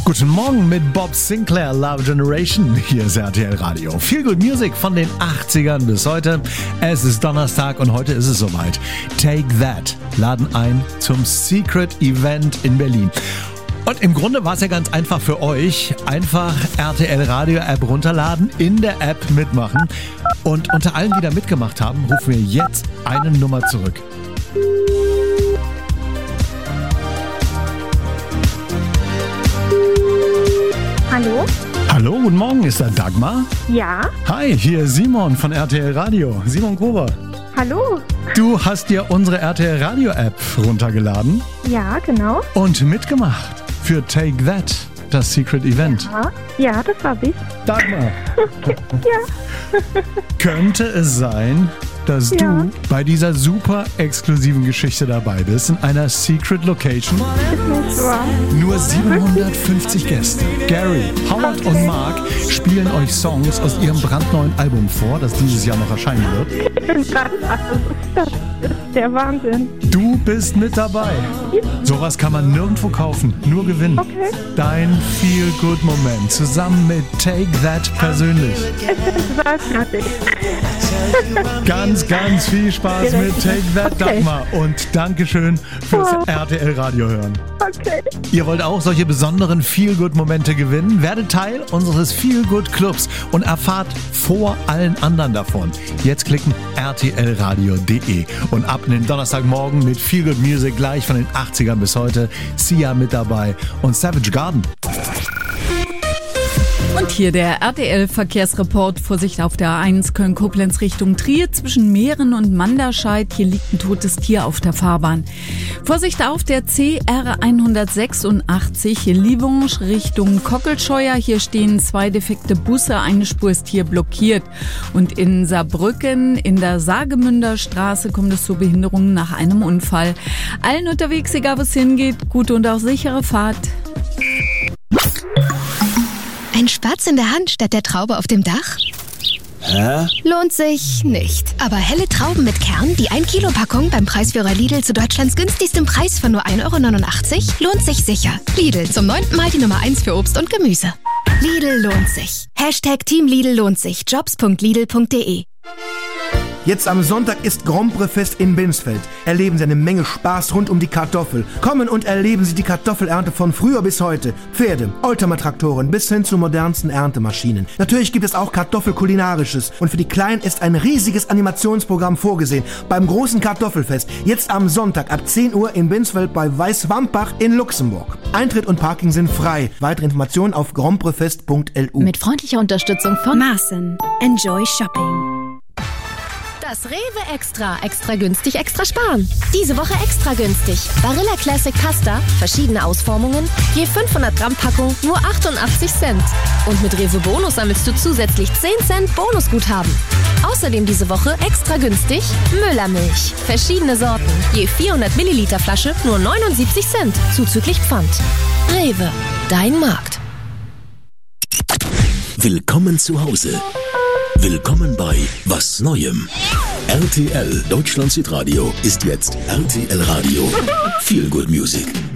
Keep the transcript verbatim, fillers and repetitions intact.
Guten Morgen mit Bob Sinclair, Love Generation. Hier ist R T L Radio. Feel Good Music von den achtzigern bis heute. Es ist Donnerstag und heute ist es soweit. Take That laden ein zum Secret Event in Berlin. Und im Grunde war es ja ganz einfach für euch. Einfach R T L Radio App runterladen, in der App mitmachen. Und unter allen, die da mitgemacht haben, rufen wir jetzt eine Nummer zurück. Hallo? Hallo, guten Morgen, ist da Dagmar? Ja? Hi, hier ist Simon von R T L Radio. Simon Gruber. Hallo? Du hast dir unsere R T L Radio App runtergeladen. Ja, genau. Und mitgemacht für Take That, das Secret Event. Ja, ja, das hab ich. Dagmar. Ja. Könnte es sein, dass Ja. du bei dieser super exklusiven Geschichte dabei bist, in einer Secret Location? Ist nicht wahr. Nur siebenhundertfünfzig Gäste. Gary, Howard Okay. und Mark spielen euch Songs aus ihrem brandneuen Album vor, das dieses Jahr noch erscheinen wird. Das ist der Wahnsinn. Du bist mit dabei. Sowas kann man nirgendwo kaufen, nur gewinnen. Okay. Dein Feel-Good-Moment zusammen mit Take That persönlich. Das fertig. Ganz, ganz viel Spaß mit Take That, Okay. Dagmar. Und Dankeschön fürs Oh. R T L Radio hören. Okay. Ihr wollt auch solche besonderen Feel-Good-Momente gewinnen? Werdet Teil unseres Feel-Good-Clubs und erfahrt vor allen anderen davon. Jetzt klicken R T L radio punkt de und ab in den Donnerstagmorgen mit Feel-Good Music gleich von den achtzigern bis heute. Sia mit dabei und Savage Garden. Und hier der R T L-Verkehrsreport. Vorsicht auf der A eins Köln-Koblenz Richtung Trier zwischen Mähren und Manderscheid. Hier liegt ein totes Tier auf der Fahrbahn. Vorsicht auf der C R hundertsechsundachtzig Livonge Richtung Kockelscheuer. Hier stehen zwei defekte Busse. Eine Spur ist hier blockiert. Und in Saarbrücken in der Saargemünder Straße kommt es zu Behinderungen nach einem Unfall. Allen unterwegs, egal wo es hingeht, gute und auch sichere Fahrt. Ein Spatz in der Hand statt der Traube auf dem Dach? Hä? Lohnt sich nicht. Aber helle Trauben mit Kern, die ein Kilo Packung beim Preisführer Lidl zu Deutschlands günstigstem Preis von nur ein Euro neunundachtzig, lohnt sich sicher. Lidl, zum neunten Mal die Nummer eins für Obst und Gemüse. Lidl lohnt sich. Hashtag Team Lidl lohnt sich. jobs punkt lidl punkt de. Jetzt am Sonntag ist Grand Prix Fest in Binsfeld. Erleben Sie eine Menge Spaß rund um die Kartoffel. Kommen und erleben Sie die Kartoffelernte von früher bis heute. Pferde, Oldtimer-Traktoren bis hin zu modernsten Erntemaschinen. Natürlich gibt es auch Kartoffelkulinarisches. Und für die Kleinen ist ein riesiges Animationsprogramm vorgesehen. Beim großen Kartoffelfest. Jetzt am Sonntag ab zehn Uhr in Binsfeld bei Weißwampach in Luxemburg. Eintritt und Parking sind frei. Weitere Informationen auf grandprixfest punkt l u. Mit freundlicher Unterstützung von Maaßen. Enjoy Shopping. Das Rewe Extra. Extra günstig, extra sparen. Diese Woche extra günstig. Barilla Classic Pasta, verschiedene Ausformungen, je fünfhundert Gramm Packung, nur achtundachtzig Cent. Und mit Rewe Bonus sammelst du zusätzlich zehn Cent Bonusguthaben. Außerdem diese Woche extra günstig Müllermilch. Verschiedene Sorten, je vierhundert Milliliter Flasche, nur neunundsiebzig Cent, zuzüglich Pfand. Rewe, dein Markt. Willkommen zu Hause. Willkommen bei Was Neuem. R T L Deutschland Südradio ist jetzt R T L Radio. Feel Good Music.